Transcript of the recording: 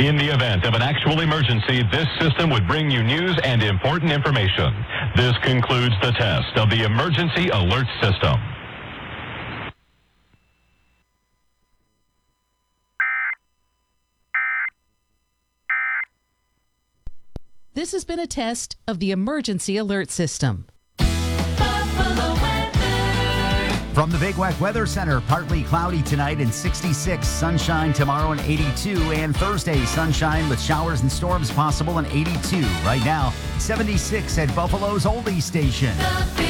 In the event of an actual emergency, this system would bring you news and important information. This concludes the test of the Emergency Alert System. This has been a test of the Emergency Alert System. From the Big Wet Weather Center, partly cloudy tonight and 66, sunshine tomorrow and 82, and Thursday, sunshine with showers and storms possible and 82. Right now, 76 at Buffalo's Oldie Station.